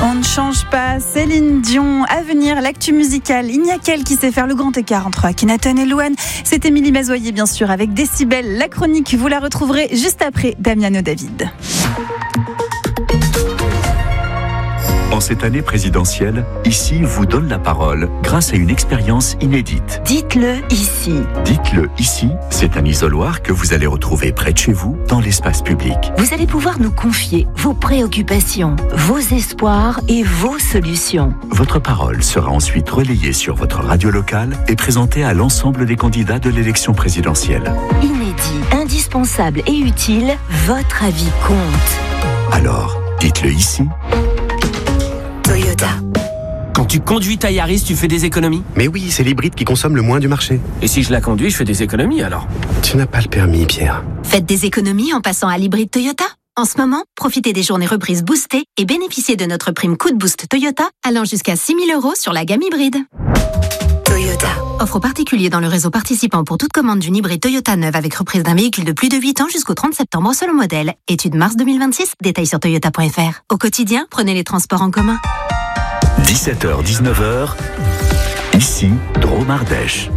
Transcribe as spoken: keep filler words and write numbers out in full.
On ne change pas, Céline Dion. À venir, l'actu musicale. Il n'y a qu'elle qui sait faire le grand écart entre Akhenaton et Louane. C'est Émilie Mazoyer, bien sûr, avec Décibel. La chronique, vous la retrouverez juste après Damiano David. En cette année présidentielle, Ici vous donne la parole grâce à une expérience inédite. Dites-le ici. Dites-le ici, c'est un isoloir que vous allez retrouver près de chez vous, dans l'espace public. Vous allez pouvoir nous confier vos préoccupations, vos espoirs et vos solutions. Votre parole sera ensuite relayée sur votre radio locale et présentée à l'ensemble des candidats de l'élection présidentielle. Inédit, indispensable et utile, votre avis compte. Alors, dites-le ici. Toyota. Quand tu conduis ta Yaris, tu fais des économies ? Mais oui, c'est l'hybride qui consomme le moins du marché. Et si je la conduis, je fais des économies alors ? Tu n'as pas le permis, Pierre. Faites des économies en passant à l'hybride Toyota. En ce moment, profitez des journées reprises boostées et bénéficiez de notre prime Coup de Boost Toyota allant jusqu'à six mille euros sur la gamme hybride. Toyota. Offre aux particuliers dans le réseau participant pour toute commande d'une hybride Toyota neuve avec reprise d'un véhicule de plus de huit ans jusqu'au trente septembre selon modèle. Étude mars deux mille vingt-six, détails sur toyota point f r. Au quotidien, prenez les transports en commun. dix-sept heures dix-neuf heures, ici, Drôme Ardèche.